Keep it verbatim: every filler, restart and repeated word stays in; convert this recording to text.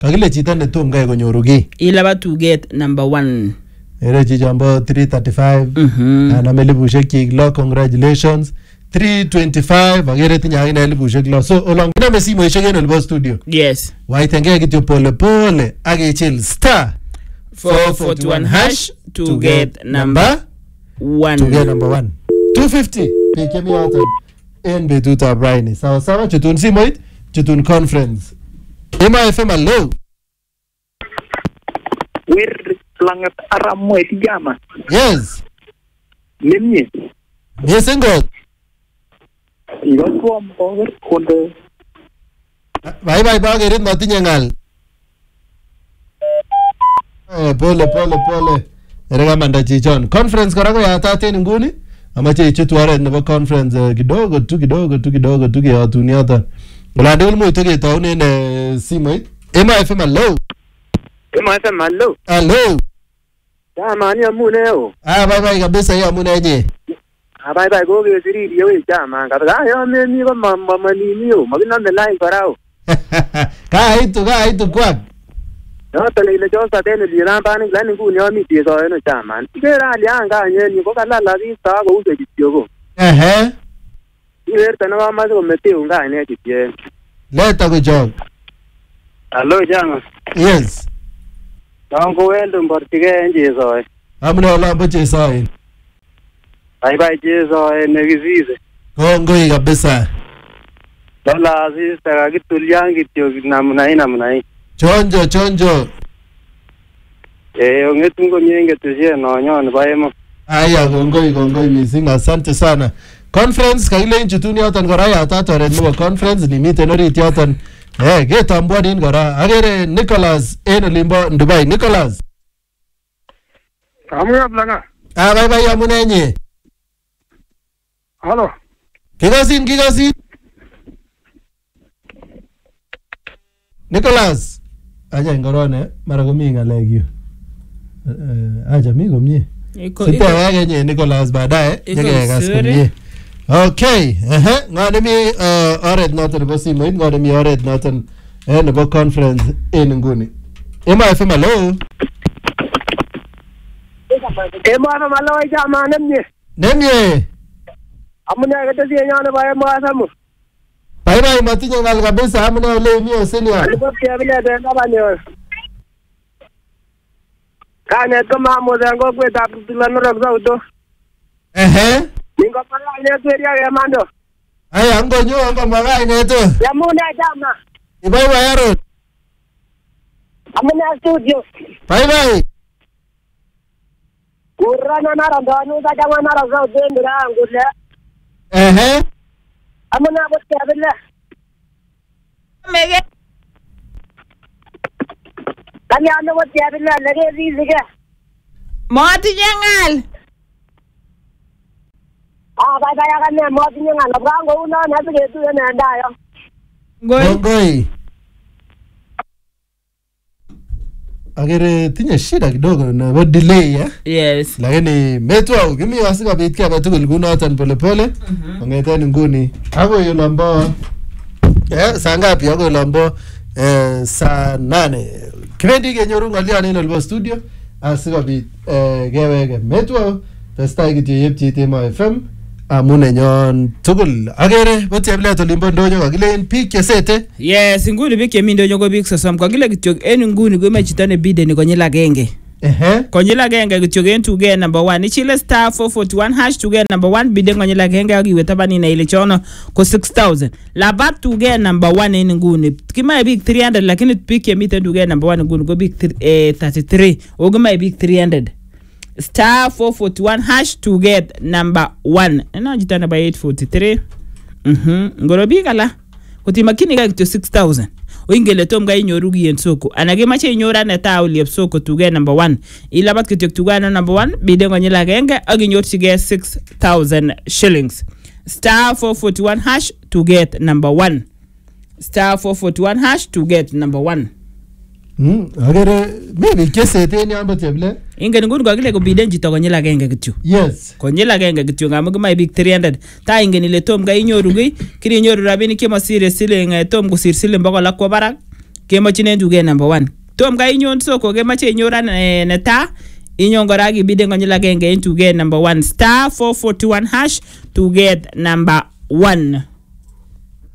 Kakile chito ne tom kai konyoru ki. Ilaba tuget number one. Ere chijambo three thirty-five. Mhm. Ana melibushek chik lo, congratulations. three twenty-five agere tinya ina elibushek lo. So olong na mesimo ishek en olbo studio. Yes. Waitenge kityo pole pole agechil star four forty-one hash to get number one. To get number one. two fifty. Peke mi yoton. En betut ab raini. Sawa sawa chutun simoit, chutun conference. Ema F M hello. Wir langat aramu eti jama. Yes. Lemye. Yes ingo. Iyo tuam konger konde. Bye bye ba gerit matinye ngal. Eh pole pole pole. Erega manda chichon. Conference kora ko yata ten nguni. Amache ichutu oret nebo conference uh, kidogo tu kidogo tu kidogo tu keyotuni yoton. Olande ulmu to ketaunen uh, simoit. Ema F M hello. Ema F M hello. Hello. Jamani amune o. Ah bye bye kabisa ya amune nye. Ah bye bye go ge siri yo jama. Kaga yo me ni ko mama manini o. Magina the line parao. Ka hitu ka hitu kwa. No tele ile jo sa tele lira bani lani ku nyo mi ti so eno jama. Ikera ali anga nye ni ko kala la vi sa go use kityo. Eh. Iwer tano ma so mete unga ne kitye. Leta go jog. Hello jama. Yes. Tango wendo mbortige nje so. Amune ola boche sai. Bye bye jeso ne gizize. Kongo kabisa. Dola aziz taka kituliangi tyo namna hii namna hii. Chonjo chonjo. Eh ongetungo nyenge tuje no nyon baemo. Aya kongoi kongoi missing asante sana. Conference kaile nchutuni yoton kora yata tore nebo conference ni miten orit yoton. Eh ketambua din kora. Agere Nicholas en olimbo Dubai. Nicholas. Kamu blanga. Ah bye bye amune nye. Hello. Kigasin kigasin. Nicholas. Aja ngorone mara komi ngalek yu. Eh aja mi komie. Sipo wage nye Nicholas baadaye ngekekas komie. Okay, eh ngane mi oret noton nebo simoit, ngane mi oret noton eh nebo conference en nguni. Ema F M hello. Ema F M hello jama nemye. Nemye. Amune kete sinyane ba Ema F M. Bye bye matinye ngal kabisa amune ole mi osenia. Alipo pia vile tena banyo. Kanya kama mozengo kweta kutulano rokza uto. Eh. Ningo pala ne tweria ya mando. Aya ngonyo ngo magai neto. Ya muna jama. Bye bye Aaron. Amune studio. Bye bye. Urana nara ndanu za jama nara za udendira ngule. Eh. Amune abote abilla. Mege. Kanya ando abote abilla lege zizige. Mati nyangal. Ah bye bye akane moti nyangal abrango una na bige tu na ndayo. Ngoi. Ngoi. Agere tinye shida kidogo na delay ya. Yes. Lakini metwa kimi wasika bitka batukul kunoton pole pole. Ongeten nguni. Ako yolombo eh saa ngapi ako yolombo eh saa nane. Kibendi kenyoru ngolion en olbo studio asikobit eh keweke metwa testai kityo yepchi Ema F M amune nyon tugul. Agere botiablet olimbo ndonyo kakilen biik chesete. Yes, nguni biik chemi ndonyo ko biik sosom. Kakile kityo en nguni komeche chito ne bideni konyil agenge. Ehe. Konyil agenge kityo en tuge number one. Ichile star four forty-one hash tuge number one biden konyil agenge akiwe tabani na ile chono ko six thousand. Labat tuge number one en nguni. Kimae biik three hundred lakini biik chemi tuge number one nguni ko biik thirty-three. Ogimae biik three hundred. Star four forty-one hash to get number one. Ena jita number eight forty-three. Mhm. Ngoro bigala. Kuti makini ka kityo six thousand. Oingele tom ga inyoru gi en soko. Anage mache inyora na ta uli soko to get number one. Ila bat kityo to get number one bide ngonyela agenge ag inyorchige six thousand shillings. Star four forty-one hash to get number one. Star four forty-one hash to get number one. Hmm, agere maybe kesete ni ambo teble. Ingen ngun ko kile ko biden jito konyela agenge kityo. Yes. Konyela agenge kityo ngamu mai big three hundred. Ta ingen ile tom ga inyoru gi, kiri inyoru rabini kema sire sile nga tom ko sir sile mbako la kwa barak. kemachinen tuget number one. Tom ka inyon soko kemache inyoran eh, neta inyon kora kibide konyil agenge en tuget number one star four forty-one hash tuget number one.